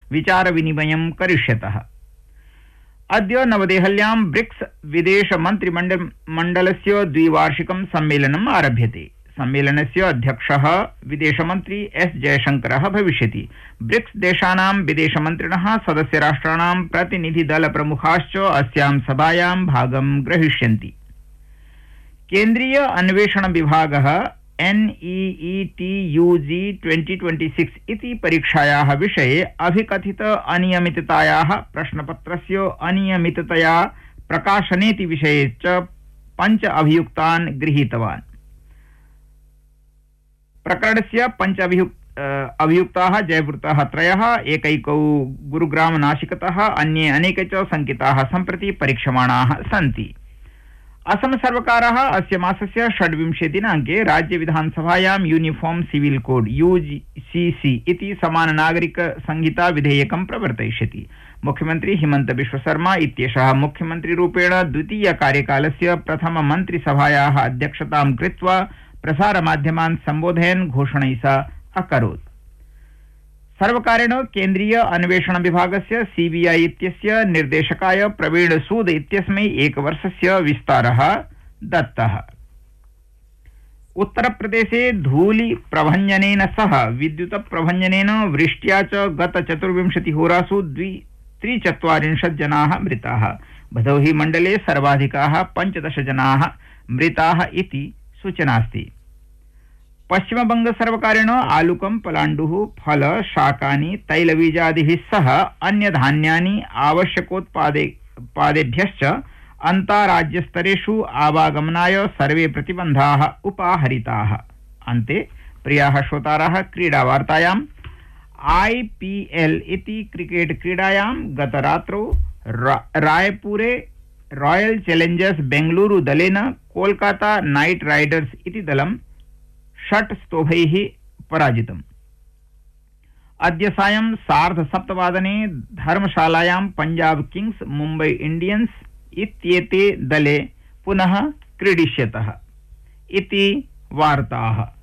विचारविनिमयं करिष्यतः। अद्य नवदेहल्यां ब्रिक्स विदेशमन्त्रिमण्डलस्य द्विवार्षिकं सम्मेलनम् आरभ्यते। सम्मेलनस्य अध्यक्षः विदेशमन्त्री एस जयशंकरः भविष्यति। ब्रिक्स देशानां विदेशमन्त्रिणः सदस्यराष्ट्राणां प्रतिनिधिदलप्रमुखाश्च अस्यां सभायां भागं ग्रहीष्यन्ति। केन्द्रीय अन्वेषण विभागः NEET-UG 2026 इति परीक्षायाः विषये अभिकथित अनियमिततायाः प्रश्नपत्रस्य अनियमिततया प्रकाशनेति विषये च 5 अभियुक्तान् गृहीतवान्। प्रकरणस्य 5 अभियुक्ताः जयपुरतः 3, एकैकौ गुरुग्राम नासिकतः, अन्ये अनेके च शङ्किताः सम्प्रति परीक्षमाणाः सन्ति। असम सर्वकारः अस्य मासस्य 26 दिनाङ्के राज्य विधानसभायां यूनिफॉर्म सिविल कोड UCC इति समान नागरिक संहिता विधेयकं प्रवर्तयिष्यति। मुख्यमंत्री हिमंत बिश्व शर्मा इत्येषः मुख्यमंत्रीरूपेण द्वितीय कार्यकालस्य प्रथम मन्त्रिसभायाः अध्यक्षतां कृत्वा प्रसारमाध्यमान् सम्बोधयन् घोषणा सा अकरोत्। सर्वकारेण केन्द्रीय अन्वेषण विभागस्य CBI इत्यस्य निर्देशकाय प्रवीण सूद इत्यस्मै 1 वर्षस्य विस्तारः दत्तः। उत्तरप्रदेशे धूलि प्रभञ्जनेन सह विद्युत प्रभञ्जनेन वृष्ट्या च गत 24 होरासु 43 जनाः मृताः। भदोही मण्डले सर्वाधिकाः 15 जनाः मृताः इति सूचनास्ति। पश्चिमबंग सर्वकारेण आलुकं, पलाण्डुः, फल, शाकानि, तैलबीजादिभिः सह अन्य धान्यानि आवश्यकोत्पादेभ्यश्च अन्ताराज्यस्तरेषु आवागमनाय सर्वे प्रतिबन्धाः उपाहरिताः। अन्ते प्रियाः श्रोताराः, क्रीडावार्तायाम् IPL इति क्रिकेट क्रीडायां गतरात्रौ रायपुरे रॉयल चैलेंजर्स बेंगलुरु दलेन कोलकाता नाइट राइडर्स इति दलं 6 स्तोभैः पराजितम्। अद्य सायं 7:30 धर्मशालायां पंजाब किंग्स मुंबई इंडियंस इत्येते दले पुनः क्रीडिष्यतः इति वार्ताः।